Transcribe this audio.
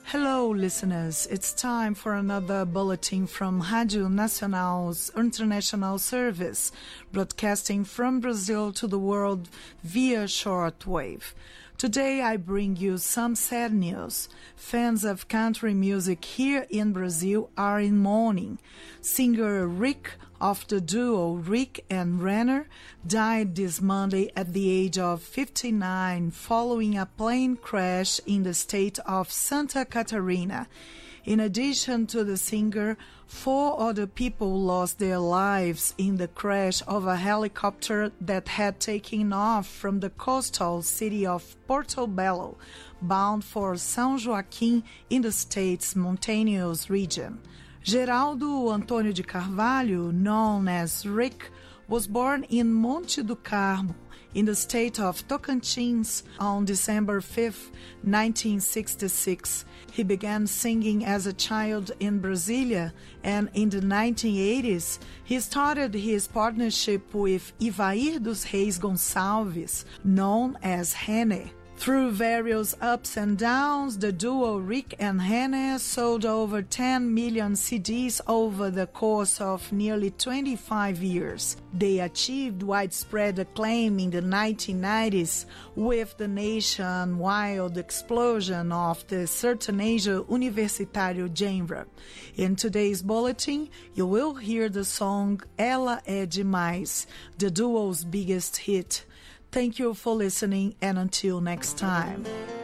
Hello, listeners. It's time for another bulletin from Rádio Nacional's international service, broadcasting from Brazil to the world via shortwave. Today I bring you some sad news. Fans of country music here in Brazil are in mourning. Singer Rick of the duo Rick and Renner died this Monday at the age of 59 following a plane crash in the state of Santa Catarina. In addition to the singer, 4 other people lost their lives in the crash of a helicopter that had taken off from the coastal city of Porto Belo, bound for São Joaquim in the state's mountainous region. Geraldo Antônio de Carvalho, known as Rick, was born in Monte do Carmo, in the state of Tocantins on December 5, 1966. He began singing as a child in Brasília, and in the 1980s, he started his partnership with Ivair dos Reis Gonçalves, known as Rene. Through various ups and downs, the duo Rick and Rene sold over 10 million CDs over the course of nearly 25 years. They achieved widespread acclaim in the 1990s with the nationwide explosion of the sertanejo universitário genre. In today's bulletin, you will hear the song Ela é Demais, the duo's biggest hit. Thank you for listening, and until next time.